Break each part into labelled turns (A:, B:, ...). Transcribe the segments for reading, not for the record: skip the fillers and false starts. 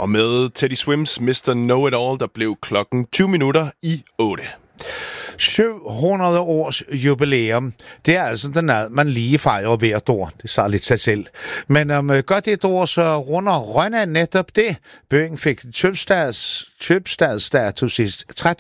A: Og med Teddy Swims Mr. Know-It-All, der blev klokken 8:20.
B: 700 års jubilæum. Det er altså den noget, man lige fejrer hvert år. Det siger lidt sig selv. Men om godt et år, så runder Rønne netop det. Byen fik købstadsstatus i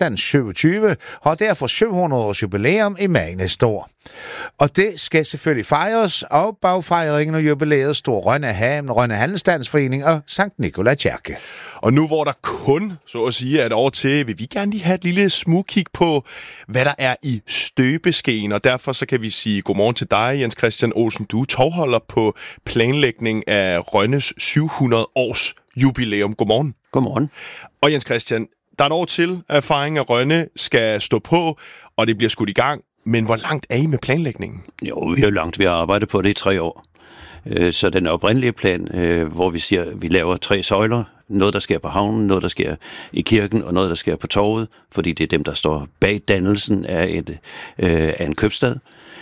B: 1327, og derfor 700 års jubilæum i maj næste år. Og det skal selvfølgelig fejres, og bagfejringen af jubilæet står Rønne Havn, Rønne Handelsstandsforening og Sankt Nikolaj Kirke.
A: Og nu hvor der kun, så at sige, er et år til, vil vi gerne lige have et lille smugkig på, hvad der er i støbeskeen. Og derfor så kan vi sige godmorgen til dig, Jens Christian Olsen. Du er tovholder på planlægning af Rønnes 700 års jubilæum. Godmorgen.
C: Godmorgen.
A: Og Jens Christian, der er et år til, at erfaringen af Rønne skal stå på, og det bliver skudt i gang. Men hvor langt er I med planlægningen?
C: Jo, vi er langt. Vi har arbejdet på det i 3 år. Så den oprindelige plan, hvor vi siger, at vi laver 3 søjler. Noget, der sker på havnen, noget, der sker i kirken, og noget, der sker på torvet, fordi det er dem, der står bag dannelsen af en købstad.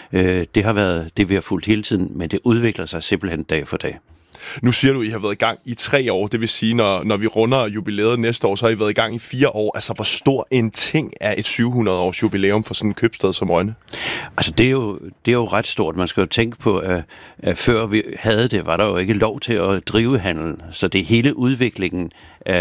C: Det har været det, vi har fulgt hele tiden, men det udvikler sig simpelthen dag for dag.
A: Nu siger du, at I har været i gang i 3 år. Det vil sige, når vi runder jubilæet næste år, så har I været i gang i 4 år. Altså, hvor stor en ting er et 700-års jubilæum for sådan en købstad som Rønne?
C: Altså, det er jo ret stort. Man skal jo tænke på, at før vi havde det, var der jo ikke lov til at drive handel. Så det er hele udviklingen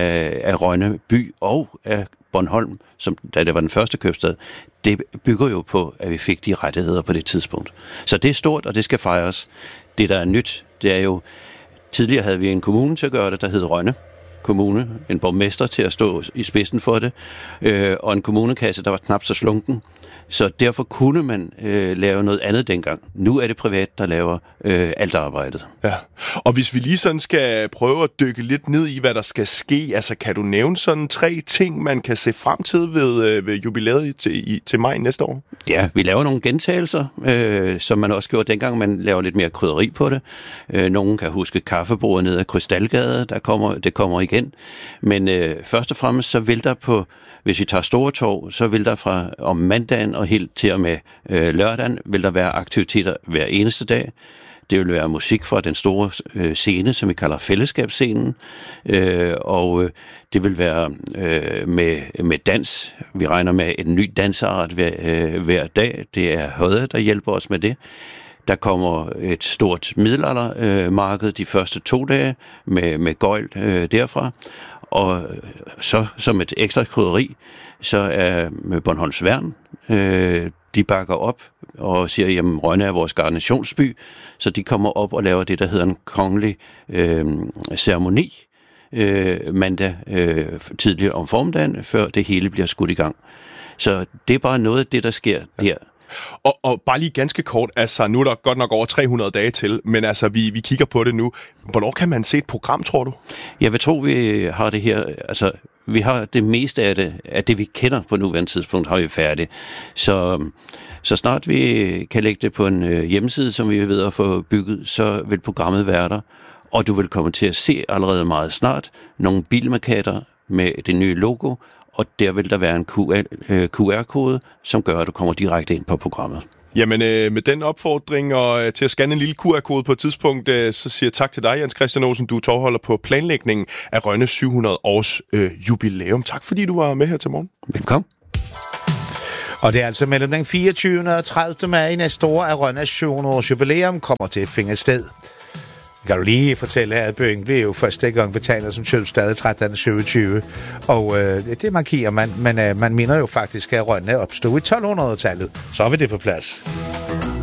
C: af Rønne by og af Bornholm, da det var den første købstad, det bygger jo på, at vi fik de rettigheder på det tidspunkt. Så det er stort, og det skal fejres. Det, der er nyt, det er jo, tidligere havde vi en kommune til at gøre det, der hed Rønne Kommune, en borgmester til at stå i spidsen for det, og en kommunekasse, der var knap så slunken. Så derfor kunne man lave noget andet dengang. Nu er det privat, der laver alt arbejdet.
A: Ja. Og hvis vi lige sådan skal prøve at dykke lidt ned i, hvad der skal ske, altså kan du nævne sådan 3 ting, man kan se frem til ved jubilæet til maj næste år?
C: Ja, vi laver nogle gentagelser, som man også gjorde dengang, man laver lidt mere krydderi på det. Nogen kan huske kaffebordet nede af Krystalgade, det kommer igen. Men først og fremmest så vil der på, hvis vi tager Store Torv, så vil der fra om mandagen og helt til og med lørdagen, vil der være aktiviteter hver eneste dag. Det vil være musik fra den store scene, som vi kalder fællesskabsscenen, og det vil være med dans. Vi regner med en ny dansart hver dag. Det er Høje, der hjælper os med det. Der kommer et stort middelaldermarked de første 2 dage med gøjl derfra. Og så som et ekstra krydderi, så er Bornholms Værn, de bakker op og siger, jamen Rønne er vores garnisonsby, så de kommer op og laver det, der hedder en kongelig ceremoni mandag tidligere om formiddagen, før det hele bliver skudt i gang. Så det er bare noget af det, der sker der.
A: Og bare lige ganske kort, altså nu er der godt nok over 300 dage til, men altså vi kigger på det nu. Hvornår kan man se et program, tror du?
C: Jeg vil tro, vi har det her, altså vi har det meste af det, vi kender på nuværende tidspunkt, har vi færdigt. Så snart vi kan lægge det på en hjemmeside, som vi er ved at få bygget, så vil programmet være der. Og du vil komme til at se allerede meget snart nogle bilmarkader med det nye logo, og der vil der være en QR-kode, som gør, at du kommer direkte ind på programmet.
A: Jamen, med den opfordring og til at scanne en lille QR-kode på et tidspunkt, så siger jeg tak til dig, Jens Christian Olsen. Du er tovholder på planlægningen af Rønne 700 års jubilæum. Tak fordi du var med her til morgen.
C: Velkommen.
B: Og det er altså mellem den 24. og 30. maj næste år, at Rønnes 700 års jubilæum kommer til at finde sted. Kan du lige fortælle, at byen blev jo første gang betegnet som købstad 1327, og det markerer man, men man minder jo faktisk, at Rønne opstod i 1200-tallet. Så er vi det på plads.